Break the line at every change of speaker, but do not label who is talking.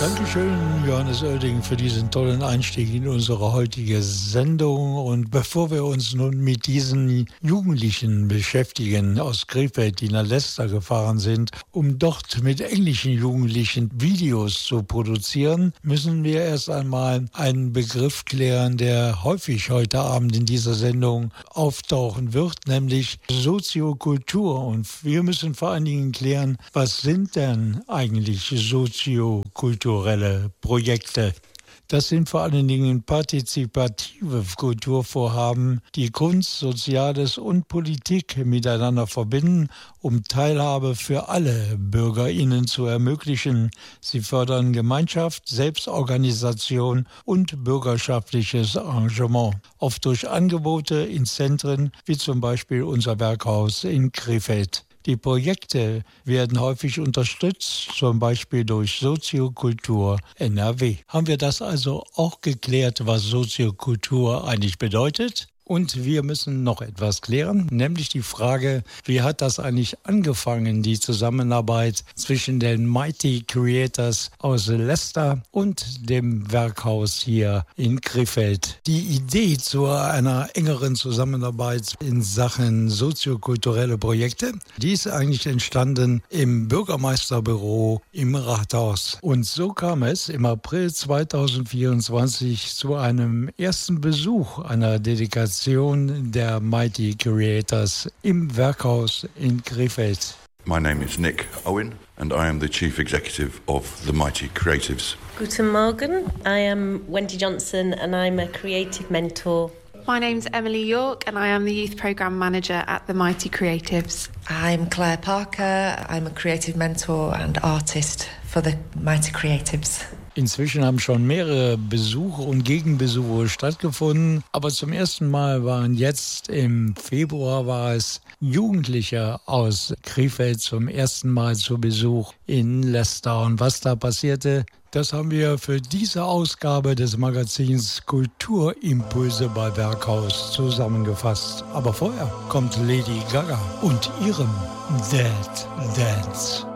Dankeschön, Johannes Oerding, für diesen tollen Einstieg in unsere heutige Sendung. Und bevor wir uns nun mit diesen Jugendlichen beschäftigen aus Krefeld, die nach Leicester gefahren sind, um dort mit englischen Jugendlichen Videos zu produzieren, müssen wir erst einmal einen Begriff klären, der häufig heute Abend in dieser Sendung auftauchen wird, nämlich Soziokultur. Und wir müssen vor allen Dingen klären, was sind denn eigentlich soziokulturelle Projekte? Das sind vor allen Dingen partizipative Kulturvorhaben, die Kunst, Soziales und Politik miteinander verbinden, um Teilhabe für alle BürgerInnen zu ermöglichen. Sie fördern Gemeinschaft, Selbstorganisation und bürgerschaftliches Engagement, oft durch Angebote in Zentren wie zum Beispiel unser Werkhaus in Krefeld. Die Projekte werden häufig unterstützt, zum Beispiel durch Soziokultur NRW. Haben wir das also auch geklärt, was Soziokultur eigentlich bedeutet? Und wir müssen noch etwas klären, nämlich die Frage, wie hat das eigentlich angefangen, die Zusammenarbeit zwischen den Mighty Creators aus Leicester und dem Werkhaus hier in Krefeld. Die Idee zu einer engeren Zusammenarbeit in Sachen soziokulturelle Projekte, die ist eigentlich entstanden im Bürgermeisterbüro im Rathaus. Und so kam es im April 2024 zu einem ersten Besuch einer Delegation der Mighty Creators im Werkhaus in Krefeld.
My name is Nick Owen and I am the Chief Executive of the Mighty Creatives.
Guten Morgen, I am Wendy Johnson and I'm a creative mentor.
My name's Emily York and I am the Youth Programme Manager at the Mighty Creatives.
I'm Claire Parker, I'm a creative mentor and artist for the Mighty Creatives.
Inzwischen haben schon mehrere Besuche und Gegenbesuche stattgefunden, aber zum ersten Mal waren jetzt im Februar war es Jugendliche aus Krefeld zum ersten Mal zu Besuch in Leicester. Und was da passierte, das haben wir für diese Ausgabe des Magazins Kulturimpulse bei Werkhaus zusammengefasst. Aber vorher kommt Lady Gaga und ihrem Dead Dance.